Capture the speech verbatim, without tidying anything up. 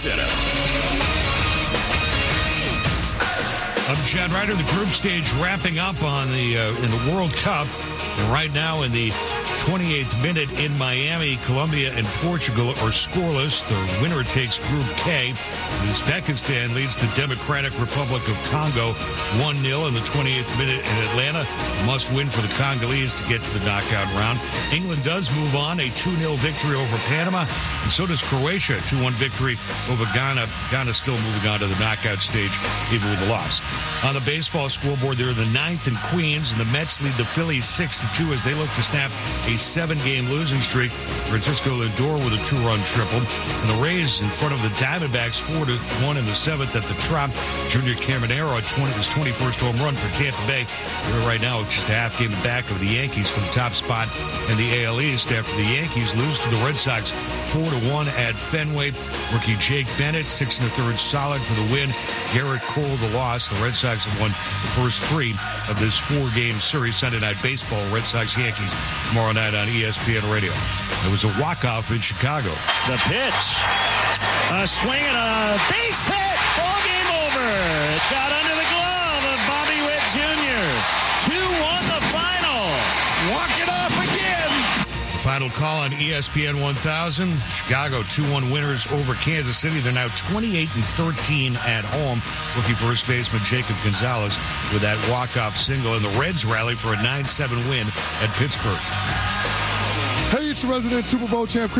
Center. I'm Chad Ryder. The group stage wrapping up on the uh, in the World Cup, and right now in the twenty-eighth minute in Miami, Colombia and Portugal are scoreless. The winner takes Group K. Uzbekistan leads the Democratic Republic of Congo one nil in the twenty-eighth minute in Atlanta. Must win for the Congolese to get to the knockout round. England does move on, a two nil victory over Panama, and so does Croatia, a two one victory over Ghana. Ghana still moving on to the knockout stage, even with the loss. On the baseball scoreboard, they're the ninth in Queens, and the Mets lead the Phillies six to two as they look to snap a seven-game losing streak. Francisco Lindor with a two-run triple. And the Rays in front of the Diamondbacks four to one in the seventh at the Trop. Junior Caminero at twenty, his twenty-first home run for Tampa Bay. They're right now just a half game back of the Yankees for the top spot in the A L East after the Yankees lose to the Red Sox four to one at Fenway. Rookie Jake Bennett, six and a third solid for the win. Garrett Cole, the loss. The Red Sox have won the first three of this four-game series. Sunday Night Baseball, Red Sox-Yankees, tomorrow night on E S P N Radio. It was a walk-off in Chicago. The pitch. A swing and a base hit. Ball game over. It got under the glove of Bobby Witt Junior two one the final. Walk it off again. The final call on E S P N one thousand. Chicago two one winners over Kansas City. They're now twenty-eight and thirteen at home. Rookie first baseman Jacob Gonzalez with that walk-off single. And the Reds rally for a nine seven win at Pittsburgh. Hey, it's your resident Super Bowl champ.